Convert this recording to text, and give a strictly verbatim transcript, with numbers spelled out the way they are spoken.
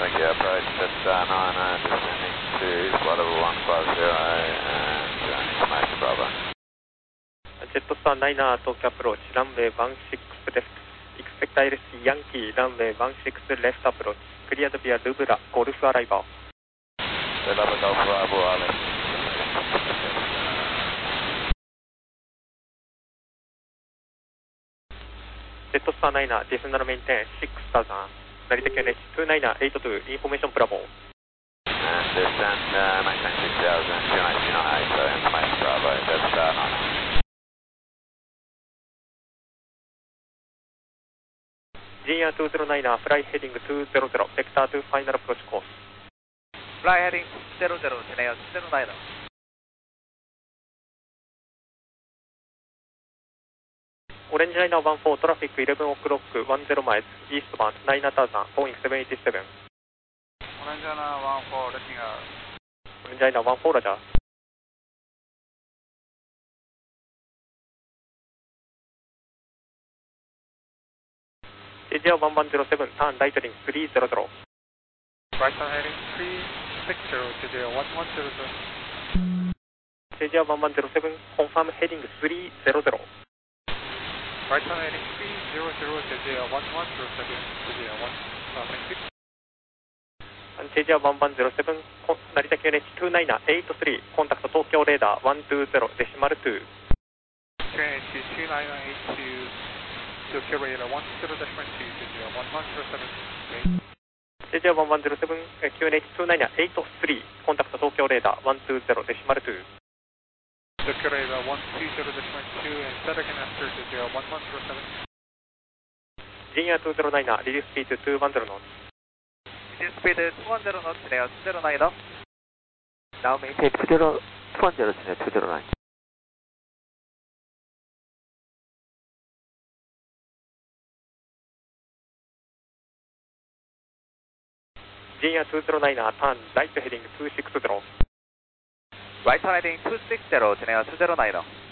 thank you. Approach Jetstar nine nine, descending to flight level one five zero and journey to Mike Bravo. Jetstar nine nine, Tokyo approach, runway one six left. Expect I L C Yankee, runway one six left approach. Cleared via Lubra, Golf arrival. Lubra Golf arrival, Alex. Jetstar nine nine, descend and maintain six thousand. Narita Q N H two nine eight two, information Bravo. And descend, uh, maintain six thousand, two nine two nine eight, so information Bravo, Jetstar nine nine. G R two zero nine, fly heading two zero zero, vector to final approach course. Fly heading two zero zero, Teneo two zero nine. Orange Liner one four, traffic eleven o'clock, ten miles, eastbound, nine thousand, Boeing seven eighty-seven. Orange Liner one four, letting out. Orange Liner one four, roger. J J one one zero seven, turn right heading three zero zero. Right turn heading three six zero, J J one one zero zero. J J one one zero seven, confirm heading three zero zero. Right turn heading three zero zero, J J one one zero seven, J J one, uh, thank you. And J J one one zero seven, Narita Q N H two nine eight three, contact Tokyo radar one two zero, decimal two. Q N H two nine eight two, Tokyo radar one zero decimal two, J J one one zero seven, okay. J J one one zero seven, Q N H two nine eight three, contact Tokyo radar one two zero, decimal two. Tokyo radar one two zero decimal two, and set again after J J one one zero seven. G R two zero nine, reduce speed to two one zero knots. Reduce speed to two one zero knots, Teneo two zero nine. Now maintain two zero, two one zero, Teneo two zero nine. G R two zero nine, turn right heading two six zero. Right turn heading two six zero, Teneo two zero nine.